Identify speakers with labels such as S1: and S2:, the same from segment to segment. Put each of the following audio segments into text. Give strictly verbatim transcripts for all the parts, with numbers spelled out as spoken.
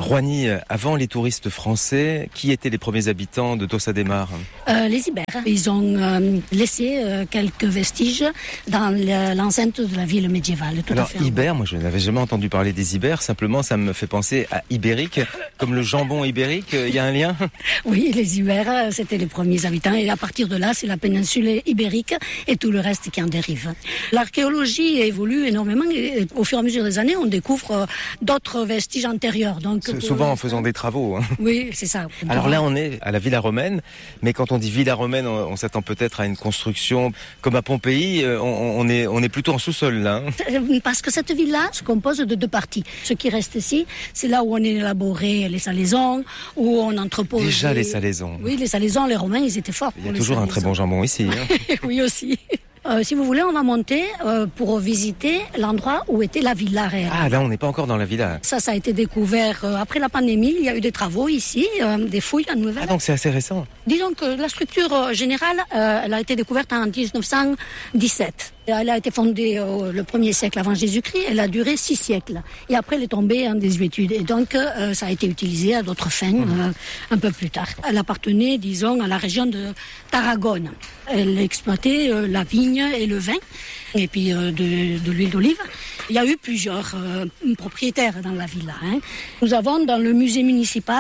S1: Roigny, avant les touristes français, qui étaient les premiers habitants de Tossa de Mar?
S2: euh, Les Ibères. Ils ont euh, laissé euh, quelques vestiges dans l'enceinte de la ville médiévale. Tout
S1: Alors,
S2: à fait.
S1: Ibères, moi je n'avais jamais entendu parler des Ibères, simplement ça me fait penser à ibérique, comme le jambon ibérique, il y a un lien?
S2: Oui, les Ibères, c'était les premiers habitants, et à partir de là, c'est la péninsule ibérique et tout le reste qui en dérive. L'archéologie évolue énormément, et au fur et à mesure des années, on découvre d'autres vestiges antérieurs. Donc,
S1: souvent en faisant des travaux. Hein.
S2: Oui, c'est ça.
S1: Alors là, on est à la Villa Romaine, mais quand on dit Villa Romaine, on, on s'attend peut-être à une construction comme à Pompéi, on, on, est, on est plutôt en sous-sol là. Hein.
S2: Parce que cette villa se compose de deux parties. Ce qui reste ici, c'est là où on élaborait les salaisons, où on entreposait...
S1: Déjà les salaisons.
S2: Oui, les salaisons, les Romains, ils étaient forts.
S1: Il y a toujours un très bon jambon ici. Hein.
S2: Oui, aussi. Euh, si vous voulez, on va monter euh, pour visiter l'endroit où était la villa réelle.
S1: Ah, là, on n'est pas encore dans la villa.
S2: Ça, ça a été découvert euh, après la pandémie. Il y a eu des travaux ici, euh, des fouilles à Nouvelle.
S1: Ah, donc c'est assez récent.
S2: Disons que la structure euh, générale, euh, elle a été découverte en dix-neuf cent dix-sept. Elle a été fondée euh, le premier siècle avant Jésus-Christ. Elle a duré six siècles. Et après, elle est tombée en désuétude. Et donc, euh, ça a été utilisé à d'autres fins euh, un peu plus tard. Elle appartenait, disons, à la région de Tarragone. Elle exploitait euh, la vigne et le vin, et puis euh, de, de l'huile d'olive. Il y a eu plusieurs euh, propriétaires dans la villa. Hein. Nous avons dans le musée municipal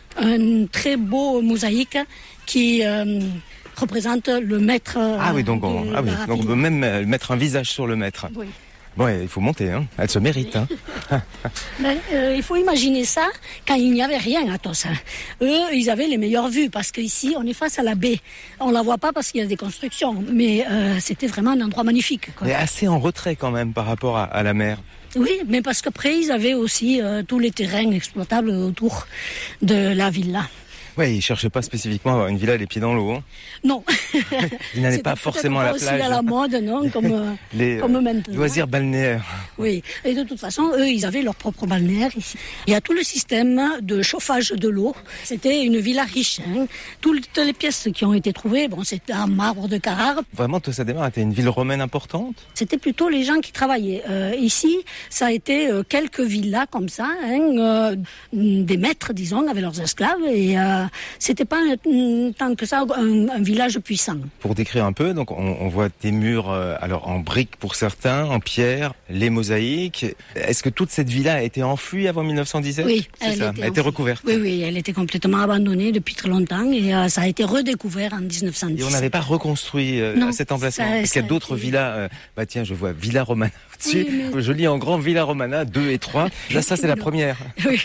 S2: un très beau mosaïque qui... Euh, représente le maître.
S1: Ah oui, donc on, ah oui, donc on peut même mettre un visage sur le maître.
S2: Oui.
S1: Ouais, il faut monter, hein. Elle se mérite. Hein.
S2: Mais, euh, il faut imaginer ça quand il n'y avait rien à Tossa. Eux, ils avaient les meilleures vues parce qu'ici, on est face à la baie. On la voit pas parce qu'il y a des constructions, mais euh, c'était vraiment un endroit magnifique. Quoi.
S1: Mais assez en retrait quand même par rapport à, à la mer.
S2: Oui, mais parce qu'après, ils avaient aussi euh, tous les terrains exploitables autour de la villa.
S1: Oui, ils ne cherchaient pas spécifiquement à avoir une villa les pieds dans l'eau. Hein.
S2: Non.
S1: Ils n'allaient pas forcément à la
S2: aussi
S1: plage.
S2: À la mode, non, comme,
S1: les
S2: comme maintenant.
S1: Loisirs balnéaires.
S2: Oui, et de toute façon, eux, ils avaient leur propre balnéaire ici. Il y a tout le système de chauffage de l'eau. C'était une villa riche. Hein. Toutes les pièces qui ont été trouvées, bon, c'était en marbre de Carrare.
S1: Vraiment, Tossa de Mar était une ville romaine importante?
S2: C'était plutôt les gens qui travaillaient. Euh, ici, ça a été euh, quelques villas comme ça, hein, euh, des maîtres, disons, avec leurs esclaves, et euh, c'était pas euh, tant que ça un, un village puissant.
S1: Pour décrire un peu, donc on, on voit des murs, euh, alors en briques pour certains, en pierre, les mosaïques. Est-ce que toute cette villa a été enfouie avant mille neuf cent dix-sept?
S2: Oui,
S1: c'est
S2: elle,
S1: ça.
S2: était
S1: elle a été recouverte.
S2: Oui, oui, elle était complètement abandonnée depuis très longtemps et euh, ça a été redécouvert en dix-neuf cent dix.
S1: Et on n'avait pas reconstruit euh,
S2: non,
S1: cet emplacement.
S2: ça,
S1: Parce qu'il y a
S2: ça
S1: d'autres
S2: été...
S1: villas. Euh, bah tiens, je vois Villa Romana au-dessus. Oui, mais... Je lis en grand Villa Romana deux et trois. Là, ça c'est la première.
S2: Oui.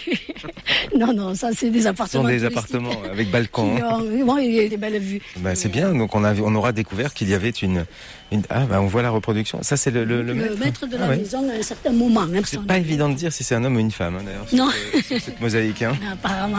S2: Non, non, ça c'est des appartements.
S1: Ce sont des appartements avec balcon.
S2: Bon, il y a des belles vues.
S1: Bah, c'est bien, donc on, a, on aura découvert qu'il y avait une... une ah, bah, on voit la reproduction. Ça, c'est le, le, le,
S2: le
S1: maître.
S2: maître de la
S1: ah, ouais.
S2: maison à un certain moment.
S1: C'est pas évident de dire si c'est un homme ou une femme, hein, d'ailleurs,
S2: non.
S1: Cette, cette mosaïque. Hein.
S2: Apparemment.